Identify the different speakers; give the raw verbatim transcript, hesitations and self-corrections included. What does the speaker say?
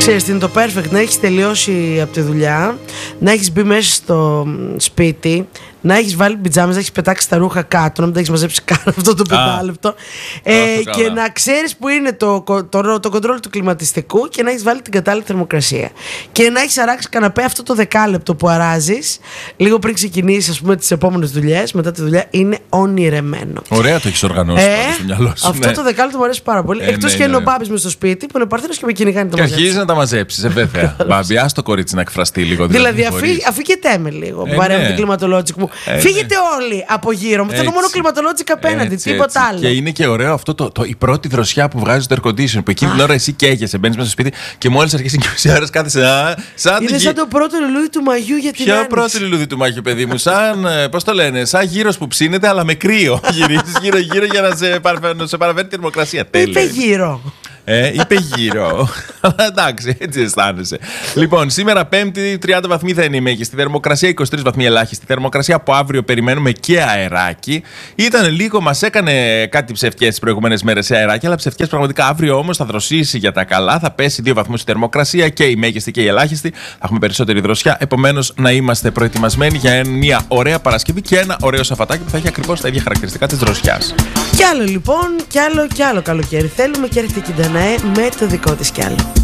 Speaker 1: Ξέρεις τι είναι το perfect? Να έχεις τελειώσει από τη δουλειά, να έχεις μπει μέσα στο σπίτι, να έχεις βάλει πιτζάμες, να έχεις πετάξει τα ρούχα κάτω, να μην τα έχεις μαζέψει καν αυτό το πεντάλεπτο. Ε, και να ξέρεις που είναι το, το, το, το κοντρόλ του κλιματιστικού και να έχεις βάλει την κατάλληλη θερμοκρασία. Και να έχεις αράξει καναπέ αυτό το δεκάλεπτο που αράζεις, λίγο πριν ξεκινήσεις, ας πούμε, τις επόμενες δουλειές, μετά τη δουλειά, είναι ονειρεμένο.
Speaker 2: Ωραία το έχεις οργανώσει ε, στο μυαλό σου.
Speaker 1: Αυτό ναι. το δεκάλεπτο μου αρέσει πάρα πολύ. Ε, Εκτός ναι, και είναι ο Μπάμπης μες στο σπίτι που είναι παρθένος και με κυνηγάνει το
Speaker 2: μαζέψει. Και αρχίζει να τα μαζέψεις, ε, βέβαια. Μπάμπη, ας το κορίτσι να εκφραστεί λίγο.
Speaker 1: Δηλαδή, αφήγετε με λίγο. Παρέμβει την κλιματολόγικη μου. Φύγετε όλοι από γύρω μου. Θέλω μόνο κλιματολόγικα απέναντι, τίποτα άλλο.
Speaker 2: Και είναι και ωραίο αυτό το, το, η πρώτη δροσιά που βγάζει το air condition. Που εκείνη την ώρα εσύ καίγεσαι, μπαίνεις μέσα στο σπίτι και μόλις αρχίσει και είκοσι ώρες κάθεσαι. Α, σαν
Speaker 1: είναι σαν το πρώτο λουλούδι του μαγιού για την
Speaker 2: Ποιο πρώτο λουλούδι του μαγιού, παιδί μου? Σαν, πώς το λένε, σαν γύρος που ψήνεται αλλά με κρύο. Γυρίζεις γύρω-γύρω για να σε, παραβαίνει, σε παραβαίνει τη θερμοκρασία.
Speaker 1: Είπε γύρω.
Speaker 2: Ε, είπε γύρω. Εντάξει, έτσι αισθάνεσαι. Λοιπόν, σήμερα Πέμπτη, τριάντα βαθμοί θα είναι η μέγιστη θερμοκρασία, είκοσι τρεις βαθμοί ελάχιστη θερμοκρασία. Από αύριο περιμένουμε και αεράκι. Ήταν λίγο, μας έκανε κάτι ψευτιές τις προηγούμενες μέρες σε αεράκι, αλλά ψευτιές πραγματικά. Αύριο όμως θα δροσίσει για τα καλά, θα πέσει δύο βαθμούς η θερμοκρασία και η μέγιστη και η ελάχιστη. Θα έχουμε περισσότερη δροσιά. Επομένως, να είμαστε προετοιμασμένοι για μια ωραία Παρασκευή και ένα ωραίο Σαββατάκι που θα έχει ακριβώς τα ίδια χαρακτηριστικά της δροσιάς.
Speaker 1: Κι άλλο λοιπόν, κι άλλο κι άλλο καλοκαίρι θέλουμε και έρχεται και η Νταναέ με το δικό της κι άλλο.